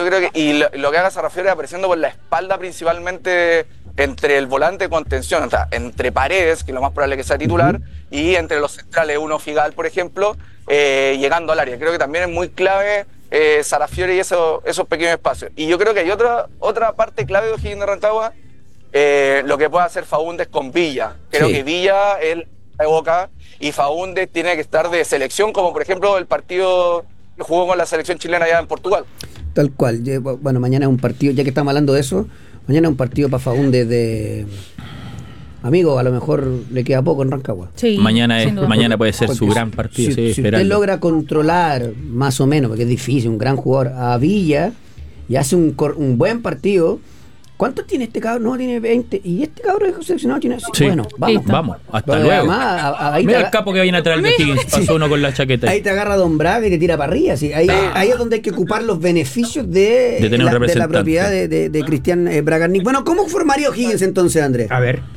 yo creo que, y lo que haga Sarrafiore apareciendo por la espalda principalmente entre el volante de contención, o sea, entre Paredes, que lo más probable es que sea titular, y entre los centrales, uno Figal, por ejemplo, llegando al área. Creo que también es muy clave Sarrafiore y esos pequeños espacios. Y yo creo que hay otra parte clave de O'Higgins de Rancagua, lo que puede hacer Faúndez con Villa. Creo que Villa, él evoca, y Faúndez tiene que estar de selección, como por ejemplo el partido que jugó con la selección chilena allá en Portugal. Tal cual. Bueno, mañana es un partido, ya que estamos hablando de eso, mañana es un partido para Faúndez de... Amigo, a lo mejor le queda poco en Rancagua. Sí, mañana puede ser su gran partido. Si usted logra controlar más o menos, porque es difícil, un gran jugador, a Villa y hace un buen partido. ¿Cuántos tiene este cabrón? No, tiene 20. Y este cabrón seleccionado tiene... Sí. Bueno, vamos. Hasta luego. Mira el capo que viene atrás de Higgins. Pasó uno con la chaqueta. Ahí te agarra Don Braga y te tira para arriba. ¿Sí? Ahí es donde hay que ocupar los beneficios de la propiedad de Cristian Bragarnik. Bueno, ¿cómo formaría O'Higgins entonces, Andrés? A ver.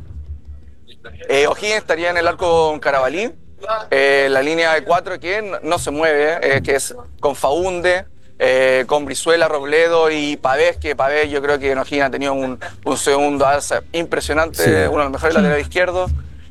O'Higgins estaría en el arco con Carabalí. La línea de 4 que no se mueve, que es con Faúndez, con Brizuela, Robledo y Pavés, que Pavés yo creo que en O'Higgins ha tenido un segundo alza impresionante, uno de los mejores laterales izquierdos.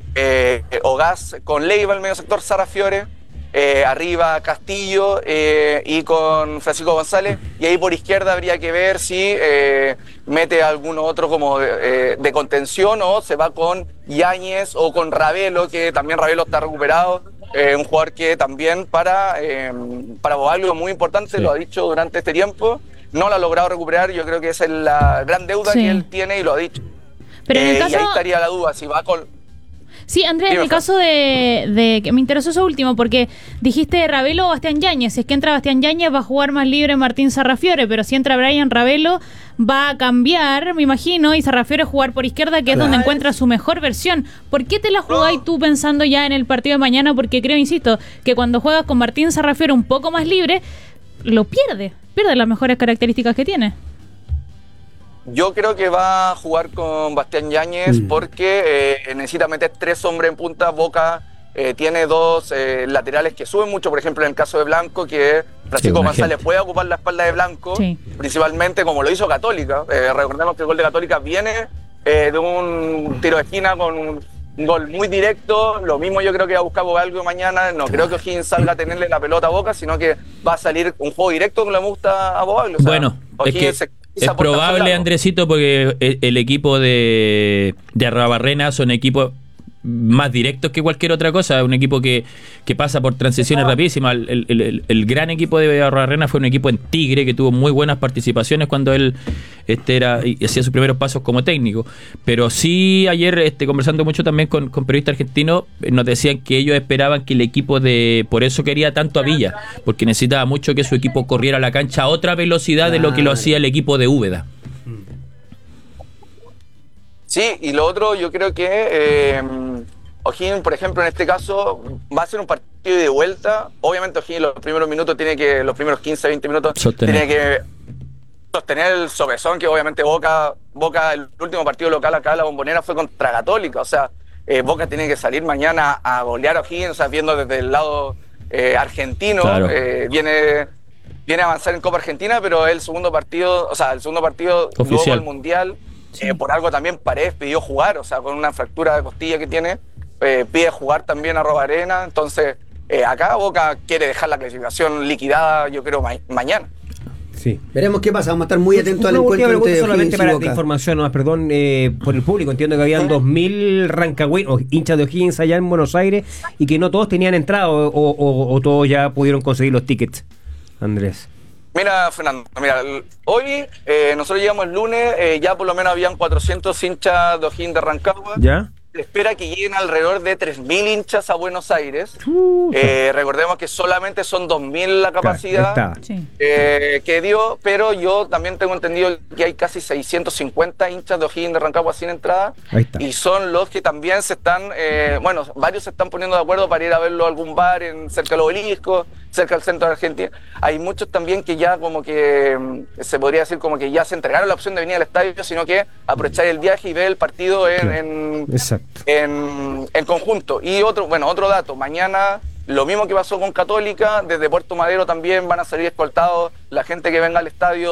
Ogaz con Leiva, el medio sector, Sarrafiore, arriba Castillo y con Francisco González, y ahí por izquierda habría que ver si mete alguno otro como de contención, o se va con Yáñez o con Ravelo, que también Ravelo está recuperado. Un jugador que también para Boaglio muy importante, lo ha dicho durante este tiempo, no lo ha logrado recuperar. Yo creo que esa es la gran deuda que él tiene y lo ha dicho. Pero en el caso... Y ahí estaría la duda, si va con... Sí, Andrés, en el caso de que me interesó eso último, porque dijiste Ravelo o Bastián Yáñez. Si es que entra Bastián Yáñez va a jugar más libre Martín Sarrafiore, pero si entra Brian Ravelo va a cambiar, me imagino, y Sarrafiore jugar por izquierda, que es donde encuentra su mejor versión. ¿Por qué te la jugáis tú pensando ya en el partido de mañana? Porque creo, insisto, que cuando juegas con Martín Sarrafiore un poco más libre, lo pierde las mejores características que tiene. Yo creo que va a jugar con Bastián Yáñez porque necesita meter 3 hombres en punta. Boca tiene 2 laterales que suben mucho, por ejemplo en el caso de Blanco, que Francisco González puede ocupar la espalda de Blanco, principalmente como lo hizo Católica. Recordemos que el gol de Católica viene de un tiro de esquina con un gol muy directo. Lo mismo yo creo que va a buscar Bogalgo mañana. No creo que O'Higgins salga a tenerle la pelota a Boca, sino que va a salir un juego directo como le gusta a Bogalgo. O sea, bueno, es probable, Andresito, porque el equipo de Arruabarrena son equipos más directos que cualquier otra cosa, un equipo que pasa por transiciones rapidísimas. El gran equipo de Arruabarrena fue un equipo en Tigre que tuvo muy buenas participaciones cuando él era y hacía sus primeros pasos como técnico. Pero sí, ayer conversando mucho también con periodistas argentinos, nos decían que ellos esperaban que el equipo por eso quería tanto a Villa, porque necesitaba mucho que su equipo corriera a la cancha a otra velocidad de lo que lo hacía el equipo de Úbeda. Sí, y lo otro, yo creo que O'Higgins, por ejemplo, en este caso, va a ser un partido de vuelta. Obviamente O'Higgins los primeros 15, 20 minutos, tiene que sostener el sopesón, que obviamente Boca, el último partido local acá, la Bombonera, fue contra Católica. O sea, Boca tiene que salir mañana a golear a O'Higgins, o sea, viendo desde el lado argentino. Claro. Viene a avanzar en Copa Argentina, pero el segundo partido luego al Mundial. Por algo también Paredes pidió jugar, o sea, con una fractura de costilla que tiene, pide jugar también a Arruabarrena. Entonces, acá Boca quiere dejar la clasificación liquidada, yo creo, mañana. Sí. Veremos qué pasa, vamos a estar muy atentos al encuentro entre solamente para esta información, por el público. Entiendo que habían 2.000 rancagüenos, hinchas de O'Higgins allá en Buenos Aires, y que no todos tenían entrada o todos ya pudieron conseguir los tickets, Andrés. Mira, Fernando, hoy nosotros llegamos el lunes, ya por lo menos habían 400 hinchas de O'Higgins de Rancagua. ¿Ya? Se espera que lleguen alrededor de 3.000 hinchas a Buenos Aires. Recordemos que solamente son 2.000 la capacidad que dio, pero yo también tengo entendido que hay casi 650 hinchas de O'Higgins de Rancagua sin entrada. Y son los que también se están, varios se están poniendo de acuerdo para ir a verlo a algún bar cerca del Obelisco, cerca del centro de Argentina. Hay muchos también que ya como que se podría decir como que ya se entregaron la opción de venir al estadio, sino que aprovechar el viaje y ver el partido en conjunto. Y otro dato, mañana lo mismo que pasó con Católica, desde Puerto Madero también van a salir escoltados la gente que venga al estadio